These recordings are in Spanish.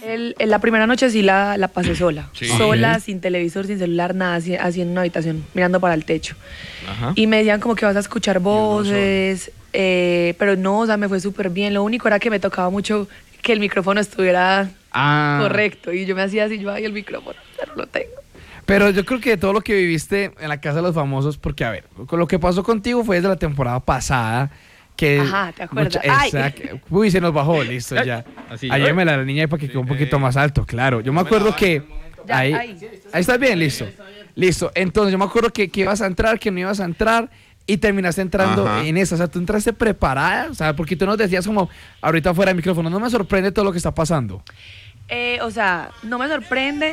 La primera noche sí la pasé sola. Sí. Sola, sin televisor, sin celular, nada, así en una habitación, mirando para el techo. Ajá. Y me decían como que vas a escuchar voces, pero no, o sea, me fue súper bien. Lo único era que me tocaba mucho que el micrófono estuviera correcto. Y yo me hacía así, yo, el micrófono, pero lo tengo. Pero yo creo que todo lo que viviste en la Casa de los Famosos, porque a ver, con lo que pasó contigo fue desde la temporada pasada, que... Ajá, ¿te acuerdas? Uy, se nos bajó, listo, ya. Ayúdame la niña ahí para que quede un poquito más alto, claro. Yo me acuerdo que... Ya, ahí estás bien, listo. Listo, entonces yo me acuerdo que ibas a entrar, que no ibas a entrar, y terminaste entrando en esa. O sea, tú entraste preparada, o sea, porque tú nos decías como, ahorita fuera del micrófono, no me sorprende todo lo que está pasando. O sea, no me sorprende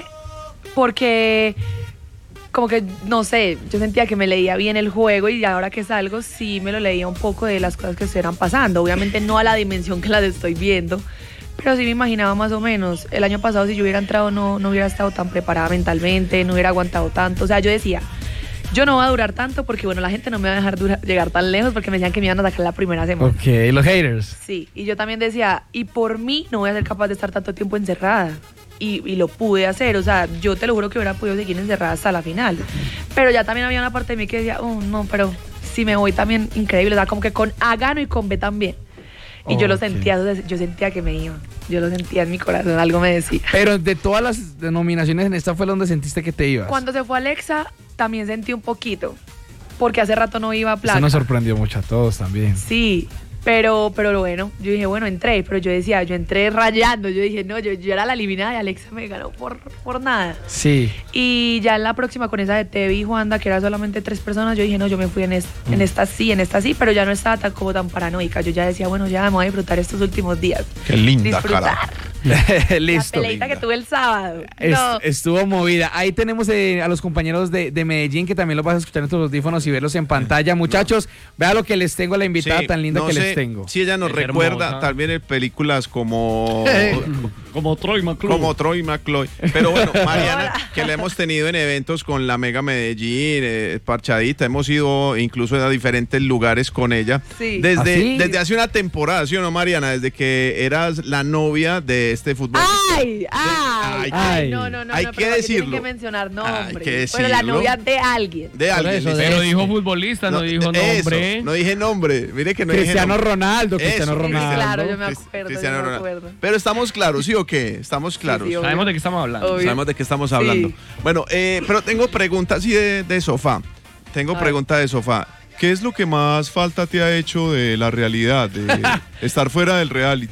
porque como que, no sé, yo sentía que me leía bien el juego y ahora que salgo sí me lo leía un poco de las cosas que estuvieran pasando. Obviamente no a la dimensión que las estoy viendo, pero sí me imaginaba más o menos. El año pasado si yo hubiera entrado no hubiera estado tan preparada mentalmente, no hubiera aguantado tanto. O sea, yo decía, yo no voy a durar tanto porque, bueno, la gente no me va a dejar llegar tan lejos porque me decían que me iban a sacar la primera semana. Ok, los haters. Sí, y yo también decía, y por mí no voy a ser capaz de estar tanto tiempo encerrada. Y lo pude hacer, o sea, yo te lo juro que hubiera podido seguir encerrada hasta la final. Pero ya también había una parte de mí que decía, no, pero si me voy también increíble, o sea, como que con A gano y con B también. Y yo lo sentía, yo sentía que me iba. Yo lo sentía en mi corazón, algo me decía. Pero de todas las denominaciones, en esta fue donde sentiste que te ibas. Cuando se fue Alexa, también sentí un poquito. Porque hace rato no iba a Placa. Eso nos sorprendió mucho a todos también. Sí, pero bueno, yo dije, bueno, entré. Pero yo decía, yo entré rayando. Yo dije, no, yo era la eliminada y Alexa me ganó por nada. Sí. Y ya en la próxima con esa de Tevi y Juanda, que era solamente 3 personas, yo dije, no, yo me fui en esta sí, pero ya no estaba tan paranoica. Yo ya decía, bueno, ya me voy a disfrutar estos últimos días. Qué linda, disfrutar. cara. Listo. La peleita que tuve el sábado. Estuvo movida. Ahí tenemos a los compañeros de Medellín, que también los vas a escuchar en estos audífonos y verlos en pantalla. Muchachos, vea lo que les tengo a la invitada tan linda que les tengo. Sí, ella nos recuerda hermosa. también en películas como... Como Troy McClure. Como Troy McClure. Pero bueno, Mariana, que la hemos tenido en eventos con la Mega Medellín, parchadita, hemos ido incluso a diferentes lugares con ella. Sí. Desde hace una temporada, ¿sí o no, Mariana? Desde que eras la novia de este fútbol. ¡Ay! No. Hay que decirlo. Tienen que mencionar nombres. Hay que decirlo. Pero la novia de alguien. De alguien. Pero dijo futbolista, no dijo nombre. Eso, no dije nombre. Mire que no Cristiano dije nombre. Ronaldo. Claro, yo me acuerdo. Cristiano Ronaldo. Pero estamos claros, ¿sí o qué? Estamos claros. Sí, Sabemos de qué estamos hablando. Obvio. Sabemos de qué estamos hablando. Sí. Bueno, pero tengo preguntas así de sofá. Pregunta de sofá. ¿Qué es lo que más falta te ha hecho de la realidad, de estar fuera del reality?